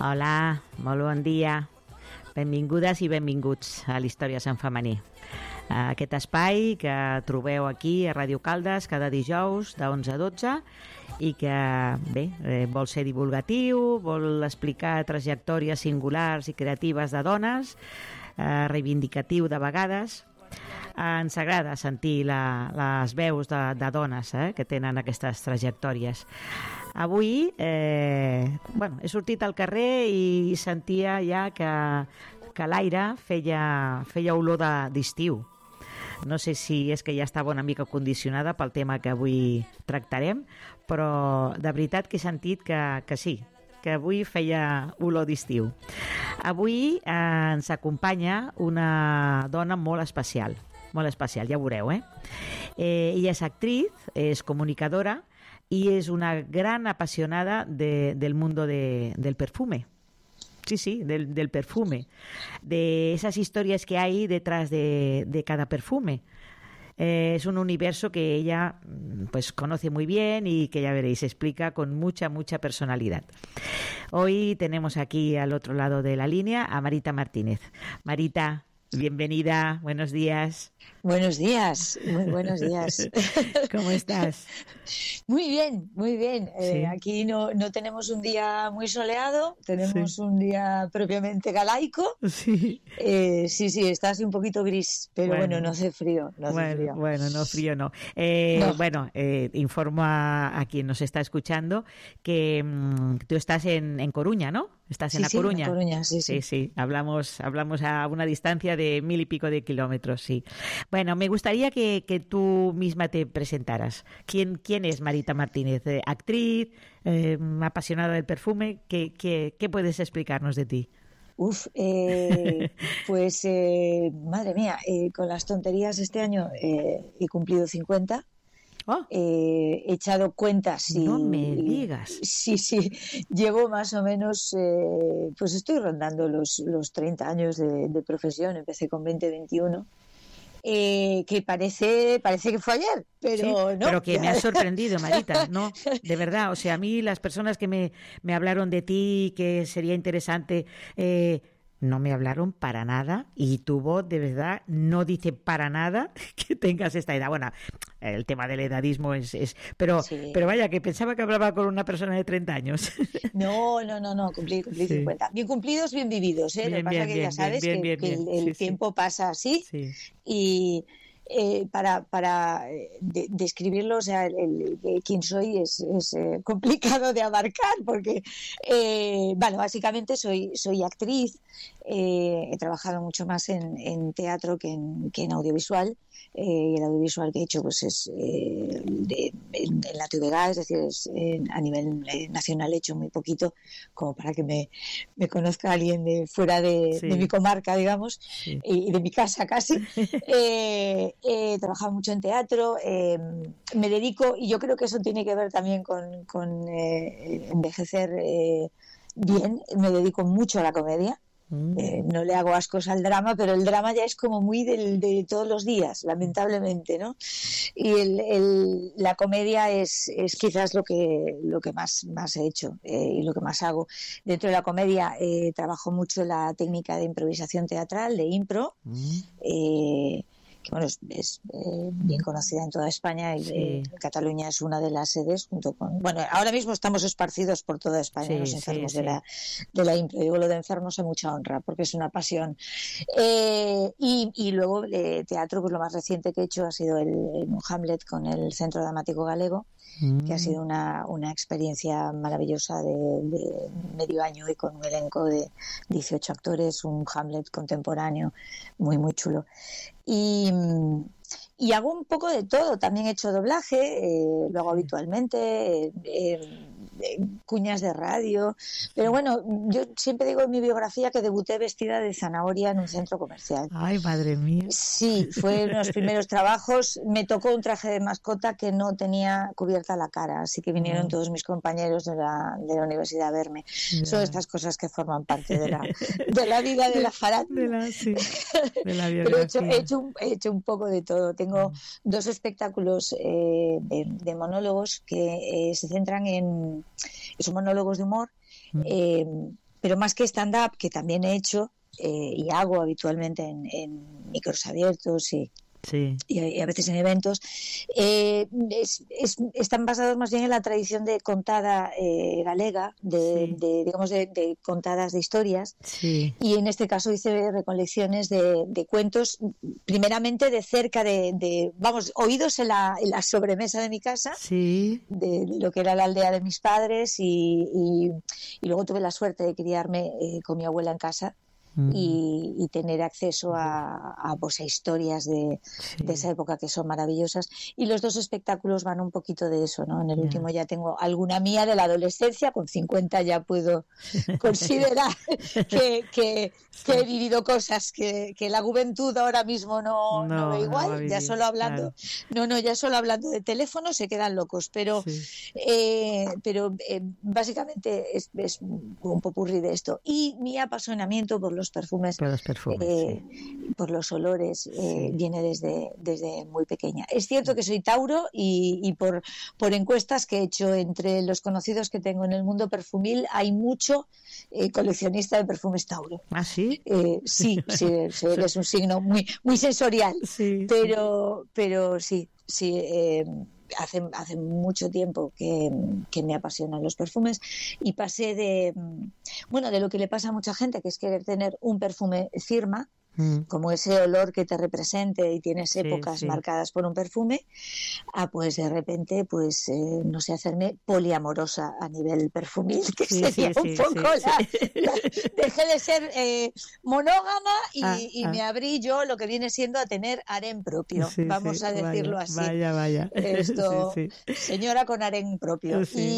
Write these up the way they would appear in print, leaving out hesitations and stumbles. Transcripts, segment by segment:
Hola, molt bon dia. Benvingudes i benvinguts a l'Històries en femení. Aquest espai que trobeu aquí a Ràdio Caldes cada dijous de 11 a 12 i que, bé, vol ser divulgatiu, vol explicar trajectòries singulars i creatives de dones, reivindicatiu de vegades. Ens agrada sentir les veus de dones que tenen aquestes trajectòries. Avui he sortit al carrer i sentia ja que l'aire feia olor d'estiu. No sé si és que ja estava una mica condicionada pel tema que avui tractarem, però de veritat que he sentit que sí, que avui feia olor d'estiu. Avui ens acompanya una dona molt especial, ja ho veureu, Ella és actriz, és comunicadora y es una gran apasionada del mundo del perfume. Sí, del perfume, de esas historias que hay detrás de cada perfume. Es un universo que ella pues conoce muy bien y que ya veréis, explica con mucha personalidad. Hoy tenemos aquí al otro lado de la línea a Marita Martínez. Marita, bienvenida, buenos días. Buenos días, muy buenos días. ¿Cómo estás? Muy bien, muy bien. Sí. Aquí no tenemos un día muy soleado, tenemos un día propiamente galaico. Sí. Sí, está así un poquito gris, pero bueno, no hace frío. Bueno, no frío no. No. Bueno, informo a quien nos está escuchando que tú estás en Coruña, ¿no? Estás en La Coruña. En La Coruña, sí. Sí. Hablamos a una distancia de 1.000 y pico de kilómetros, sí. Bueno, me gustaría que tú misma te presentaras. ¿Quién es Marita Martínez? Actriz, apasionada del perfume. ¿Qué puedes explicarnos de ti? Pues madre mía, con las tonterías este año he cumplido 50. Oh. He echado cuentas y, no me digas. Sí, llevo más o menos, pues estoy rondando los 30 años de profesión. Empecé con 21. Que parece que fue ayer, pero sí, no. Pero que me ha sorprendido, Marita, no, de verdad. O sea, a mí las personas que me hablaron de ti, que sería interesante, no me hablaron para nada, y tu voz de verdad no dice para nada que tengas esta edad. Bueno, el tema del edadismo es pero vaya, que pensaba que hablaba con una persona de 30 años. No, cumplí 50. Bien cumplidos, bien vividos, ¿eh? Lo que pasa es que ya sabes que el tiempo pasa así. Sí. Y para describirlo, o sea, quién soy es complicado de abarcar, porque básicamente soy actriz. He trabajado mucho más en teatro que en audiovisual. Y el audiovisual que he hecho pues es en la TVG, es decir, a nivel nacional he hecho muy poquito, como para que me conozca alguien de fuera de mi comarca, digamos, y de mi casa casi. He trabajado mucho en teatro, me dedico, y yo creo que eso tiene que ver también con envejecer bien, me dedico mucho a la comedia. No le hago ascos al drama, pero el drama ya es como muy de todos los días, lamentablemente, ¿no? Y la comedia es quizás lo que más he hecho y lo que más hago. Dentro de la comedia trabajo mucho la técnica de improvisación teatral, de impro, que bueno, es bien conocida en toda España, y Cataluña es una de las sedes, junto con... Bueno, ahora mismo estamos esparcidos por toda España, los enfermos de la impro. Digo lo de enfermos a mucha honra, porque es una pasión. Y luego teatro, pues lo más reciente que he hecho ha sido un Hamlet con el Centro Dramático Galego, que ha sido una experiencia maravillosa de medio año, y con un elenco de 18 actores, un Hamlet contemporáneo muy chulo. Y hago un poco de todo. También he hecho doblaje, lo hago habitualmente, cuñas de radio, pero bueno, yo siempre digo en mi biografía que debuté vestida de zanahoria en un centro comercial. Ay, madre mía. Sí, fue uno de los primeros trabajos. Me tocó un traje de mascota que no tenía cubierta la cara, así que vinieron todos mis compañeros de la universidad a verme. Son estas cosas que forman parte de la vida de la farándula. De la Pero he hecho un poco de todo. Tengo 2 espectáculos de monólogos que se centran son monólogos de humor, pero más que stand-up, que también he hecho y hago habitualmente en micros abiertos y a veces en eventos, están basados más bien en la tradición de contada galega, digamos de contadas de historias, y en este caso hice recolecciones de cuentos, primeramente de cerca vamos, oídos en la sobremesa de mi casa, de lo que era la aldea de mis padres, y luego tuve la suerte de criarme con mi abuela en casa. Y tener acceso a historias de esa época que son maravillosas, y los dos espectáculos van un poquito de eso, ¿no? En el último ya tengo alguna mía de la adolescencia, con 50 ya puedo considerar que he vivido cosas que la juventud ahora mismo no ve igual, ya solo hablando ya solo hablando de teléfono se quedan locos, pero básicamente es un popurrí de esto, y mi apasionamiento por los perfumes, por los olores, viene desde muy pequeña. Es cierto que soy Tauro, y por encuestas que he hecho entre los conocidos que tengo en el mundo perfumil, hay mucho coleccionista de perfumes Tauro. ¿Ah, sí? Sí, se ve que es un signo muy, muy sensorial, pero sí. Hace mucho tiempo que me apasionan los perfumes, y pasé de lo que le pasa a mucha gente, que es querer tener un perfume firma, como ese olor que te represente y tienes épocas marcadas por un perfume, pues de repente no sé, hacerme poliamorosa a nivel perfumil, que sería un poco dejé de ser monógama y me abrí yo lo que viene siendo a tener harén propio, vamos a decirlo así. Vaya. Esto, señora con harén propio.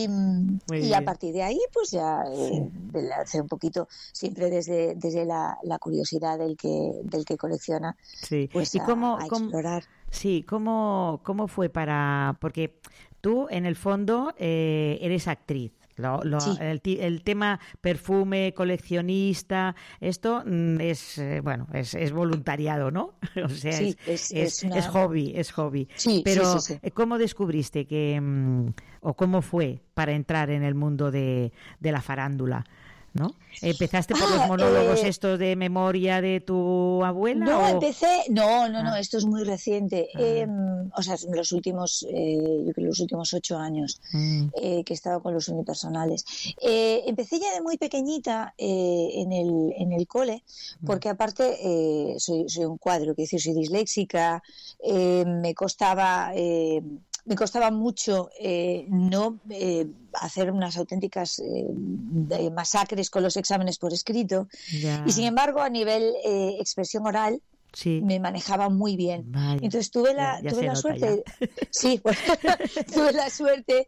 Y a partir de ahí pues ya hace un poquito, siempre desde la curiosidad del que colecciona, pues ¿Y a explorar. Sí, ¿cómo fue porque tú en el fondo eres actriz? El tema perfume, coleccionista, esto es voluntariado, ¿no? O sea, es hobby. Pero ¿cómo descubriste o cómo fue para entrar en el mundo de la farándula? ¿No? ¿Empezaste por los monólogos estos de memoria de tu abuela? Empecé... No, esto es muy reciente. O sea, en los últimos, yo creo los últimos 8 años que he estado con los unipersonales. Empecé ya de muy pequeñita en el cole, porque aparte soy un cuadro, quiero decir, soy disléxica, me costaba mucho no hacer unas auténticas masacres con los exámenes por escrito, y sin embargo a nivel expresión oral me manejaba muy bien. Entonces tuve la suerte tuve la suerte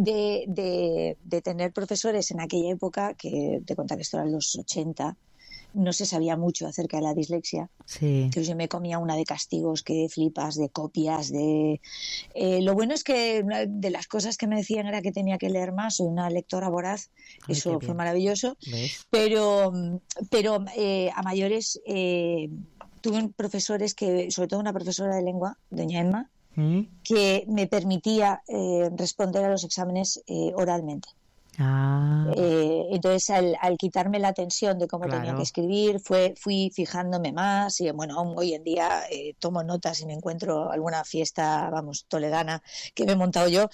de tener profesores en aquella época, que te cuento que esto era en los 80. No se sabía mucho acerca de la dislexia. Entonces yo me comía una de castigos que flipas, de copias, lo bueno es que una de las cosas que me decían era que tenía que leer más, soy una lectora voraz. Eso fue maravilloso. ¿Ves? Pero a mayores tuve profesores sobre todo una profesora de lengua, doña Emma, que me permitía responder a los exámenes oralmente. Entonces al quitarme la tensión de cómo tenía que escribir, fui fijándome más, y hoy en día tomo notas y me encuentro alguna fiesta, toledana, que me he montado yo,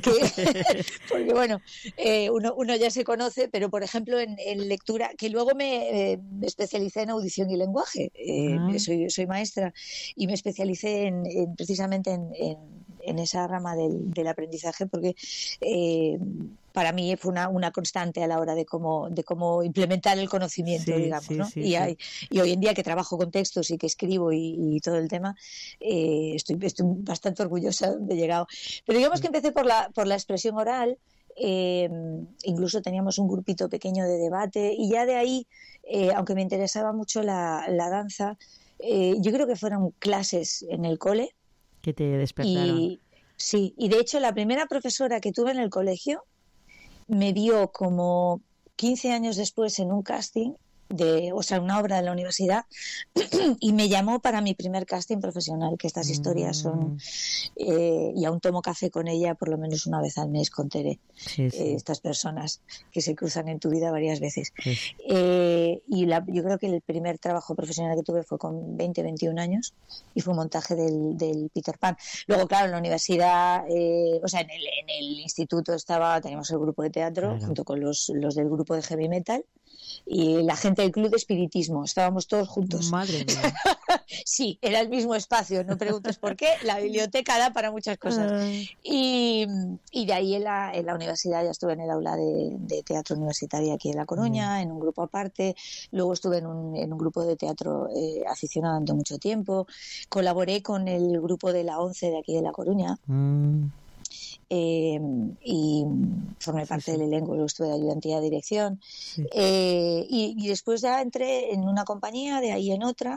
porque uno ya se conoce, pero por ejemplo en lectura, que luego me especialicé en audición y lenguaje, soy maestra, y me especialicé precisamente en esa rama del aprendizaje, porque para mí fue una constante a la hora de cómo implementar el conocimiento, digamos, ¿no? Y hoy en día, que trabajo con textos y que escribo y todo el tema, estoy bastante orgullosa de donde he llegado. Pero digamos que empecé por la expresión oral, incluso teníamos un grupito pequeño de debate, y ya de ahí, aunque me interesaba mucho la danza, yo creo que fueron clases en el cole. Que te despertaron. Y de hecho la primera profesora que tuve en el colegio me vio como 15 años después en un casting, una obra de la universidad, y me llamó para mi primer casting profesional, que estas historias son, y aún tomo café con ella por lo menos una vez al mes con Tere, estas personas que se cruzan en tu vida varias veces. Yo creo que el primer trabajo profesional que tuve fue con 20-21 años, y fue un montaje del Peter Pan. Luego, claro, en la universidad, en el instituto teníamos el grupo de teatro, junto con los del grupo de heavy metal, y la gente del club de espiritismo, estábamos todos juntos. Madre mía. Sí, era el mismo espacio, no preguntes por qué, la biblioteca da para muchas cosas. Y de ahí en la universidad ya estuve en el aula de teatro universitaria aquí en La Coruña, en un grupo aparte. Luego estuve en un grupo de teatro aficionado durante mucho tiempo. Colaboré con el grupo de la ONCE de aquí de La Coruña. Y formé parte del elenco, luego estuve de ayudantía de dirección, y después ya entré en una compañía, de ahí en otra,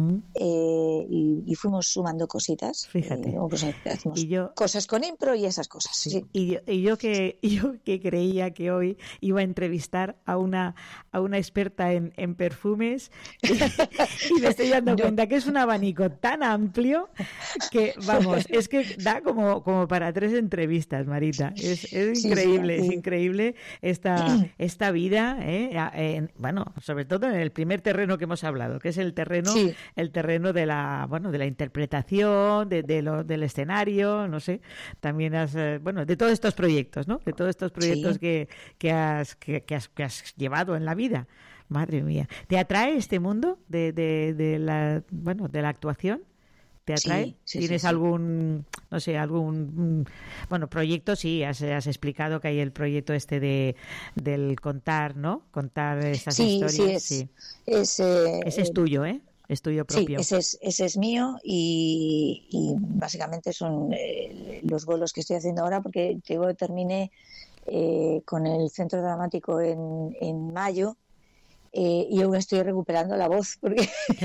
y fuimos sumando cositas. Fíjate. Pues hacemos cosas con impro y esas cosas. Sí. Y yo que creía que hoy iba a entrevistar a una experta en perfumes, y me estoy dando cuenta que es un abanico tan amplio que, vamos, es que da como para 3 entrevistas, Marita. Es increíble, es increíble esta vida, sobre todo en el primer terreno que hemos hablado, que es el terreno de la interpretación, del escenario, no sé, también de todos estos proyectos, ¿no? De todos estos proyectos que has llevado en la vida. Madre mía. ¿Te atrae este mundo de la actuación? ¿Te atrae? ¿Tienes algún proyecto? Sí, has explicado que hay el proyecto del contar, ¿no? Contar estas historias. Sí, ese es tuyo, ¿eh? Es tuyo propio. Sí, ese es mío, y básicamente son los bolos que estoy haciendo ahora, porque terminé con el Centro Dramático en mayo, y aún estoy recuperando la voz, porque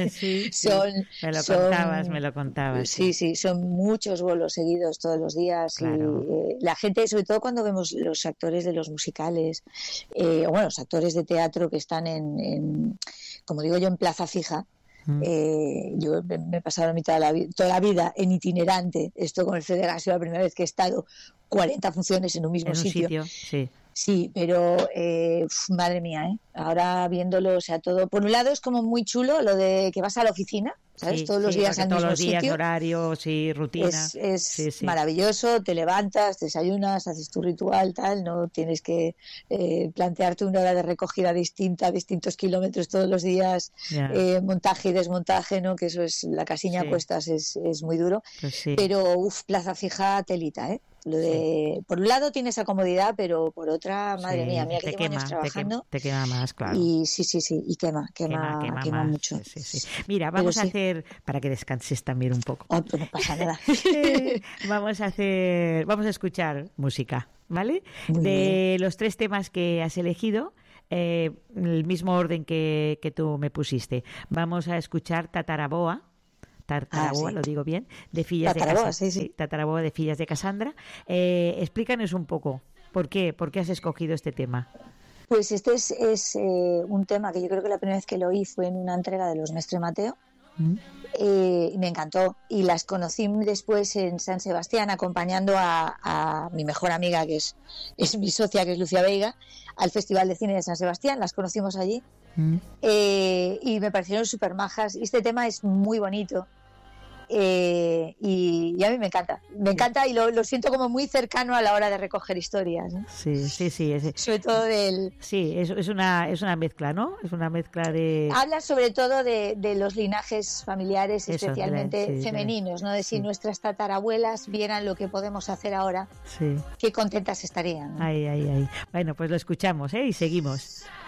me lo contabas. Sí, son muchos bolos seguidos todos los días. Claro. Y la gente, sobre todo cuando vemos los actores de los musicales, los actores de teatro que están en como digo yo, en plaza fija. Yo me he pasado toda la vida en itinerante. Esto con el Federer ha sido la primera vez que he estado 40 funciones en un mismo sitio. Sí, pero madre mía, ahora viéndolo, todo, por un lado es como muy chulo lo de que vas a la oficina, ¿sabes? Todos los días al mismo sitio. Horarios y rutina. Es maravilloso, te levantas, desayunas, haces tu ritual, no tienes que plantearte una hora de recogida distinta, distintos kilómetros todos los días, montaje y desmontaje, ¿no? Que eso es, la casilla a cuestas es muy duro, pero plaza fija, telita, por un lado tiene esa comodidad, pero por otra, madre mía, que llevo años trabajando. Te quema más, claro. Y y quema mucho. Sí. Mira, vamos a hacer, para que descanses también un poco. No pasa nada. Vamos a escuchar música, ¿vale? De los 3 temas que has elegido, el mismo orden que tú me pusiste. Vamos a escuchar Tataraboa, lo digo bien, de Fillas de Cassandra. Tataraboa de Fillas de Cassandra. Explícanos un poco, ¿por qué has escogido este tema? Pues este es un tema que yo creo que la primera vez que lo oí fue en una entrega de los Mestre Mateo, y me encantó, y las conocí después en San Sebastián acompañando a mi mejor amiga, que es mi socia, que es Lucía Veiga, al Festival de Cine de San Sebastián. Las conocimos allí, y me parecieron súper majas, y este tema es muy bonito, y a mí me encanta, y lo siento como muy cercano a la hora de recoger historias, ¿no? Sí. Sobre todo es una mezcla, ¿no? Es una mezcla de... Habla sobre todo de los linajes familiares, especialmente femeninos, ¿no? De si nuestras tatarabuelas vieran lo que podemos hacer ahora, qué contentas estarían, ¿no? Ay. Bueno, pues lo escuchamos, y seguimos.